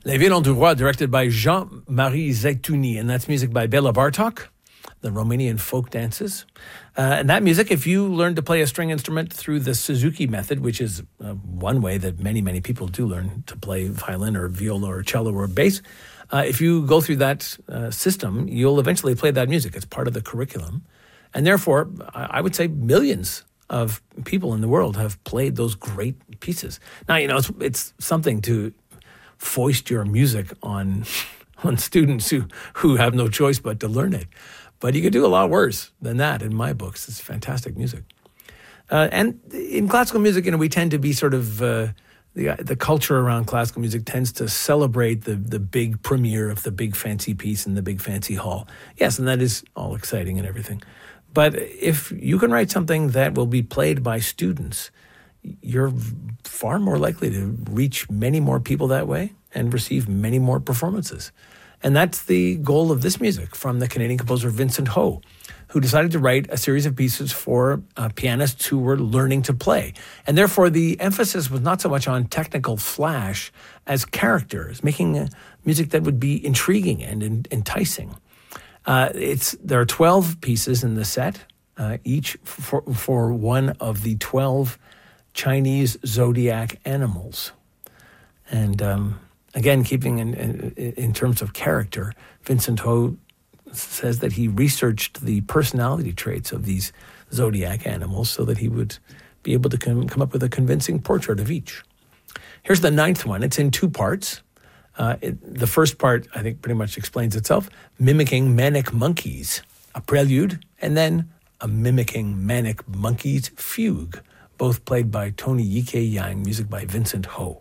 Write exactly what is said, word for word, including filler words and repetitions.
Les Violons du Roi, directed by Jean-Marie Zaitouni, and that's music by Bela Bartok, the Romanian folk dances. Uh, and that music, if you learn to play a string instrument through the Suzuki method, which is uh, one way that many, many people do learn to play violin or viola or cello or bass, uh, if you go through that uh, system, you'll eventually play that music. It's part of the curriculum. And therefore, I would say millions of people in the world have played those great pieces. Now, you know, it's, it's something to foist your music on on students who, who have no choice but to learn it. But you could do a lot worse than that in my books. It's fantastic music. Uh, and in classical music, you know, we tend to be sort of, uh, the the culture around classical music tends to celebrate the, the big premiere of the big fancy piece in the big fancy hall. Yes, and that is all exciting and everything. But if you can write something that will be played by students, you're far more likely to reach many more people that way and receive many more performances. And that's the goal of this music from the Canadian composer Vincent Ho, who decided to write a series of pieces for uh, pianists who were learning to play. And therefore, the emphasis was not so much on technical flash as characters, making uh, music that would be intriguing and en- enticing. Uh, it's there are twelve pieces in the set, uh, each for, for one of the twelve Chinese zodiac animals. And um, again, keeping in, in, in terms of character, Vincent Ho says that he researched the personality traits of these zodiac animals so that he would be able to come, come up with a convincing portrait of each. Here's the ninth one. It's in two parts. Uh, it, the first part, I think, pretty much explains itself, mimicking manic monkeys, a prelude, and then a mimicking manic monkeys fugue, both played by Tony Yike Yang, music by Vincent Ho.